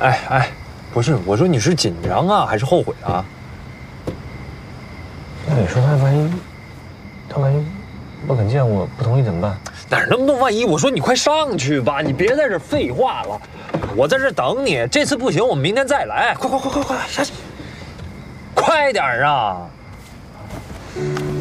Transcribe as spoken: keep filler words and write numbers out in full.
哎哎，不是，我说你是紧张啊，还是后悔啊？ 那你说他万一，他万一不肯见我，不同意怎么办？ 哪那么多万一？我说你快上去吧，你别在这废话了，我在这等你。这次不行，我们明天再来。快快快快快下去，快点啊！